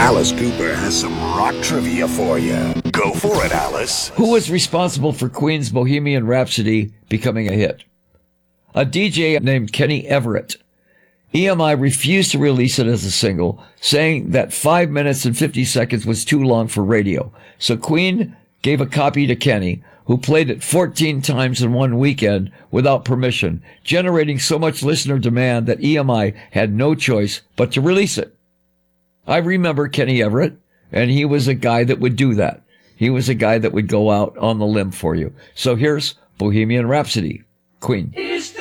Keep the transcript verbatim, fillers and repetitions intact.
Alice Cooper has some rock trivia for you. Go for it, Alice. Who was responsible for Queen's Bohemian Rhapsody becoming a hit? A D J named Kenny Everett. E M I refused to release it as a single, saying that five minutes and fifty seconds was too long for radio. So Queen gave a copy to Kenny, who played it fourteen times in one weekend without permission, generating so much listener demand that E M I had no choice but to release it. I remember Kenny Everett, and he was a guy that would do that. He was a guy that would go out on the limb for you. So here's Bohemian Rhapsody, Queen.